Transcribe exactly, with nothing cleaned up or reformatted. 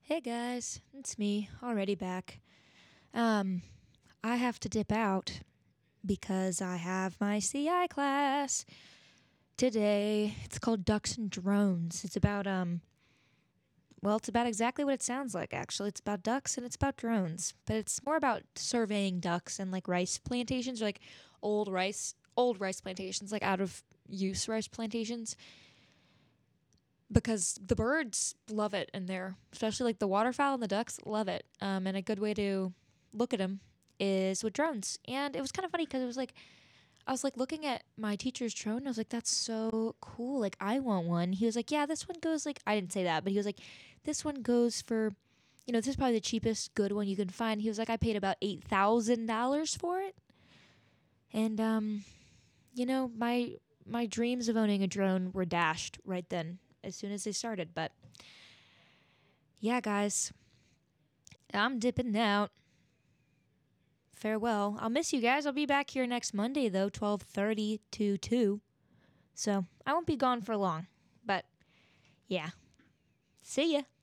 Hey guys, it's me, already back. Um, I have to dip out because I have my C I class today. It's called Ducks and Drones. It's about um well, it's about exactly what it sounds like actually. It's about ducks and it's about drones, but it's more about surveying ducks and like rice plantations or like old rice old rice plantations, like out of use rice plantations because the birds love it in there, especially like the waterfowl and the ducks love it. Um, and a good way to look at them is with drones. And it was kind of funny because it was like I was like looking at my teacher's drone. And I was like, "That's so cool! Like I want one." He was like, "Yeah, this one goes like I didn't say that, but he was like, this one goes for." You know, this is probably the cheapest good one you can find. He was like, I paid about eight thousand dollars for it, and um, you know, my my dreams of owning a drone were dashed right then as soon as they started. But yeah, guys, I'm dipping out. Farewell. I'll miss you guys. I'll be back here next Monday though, twelve thirty to two. So, I won't be gone for long. But yeah. See ya.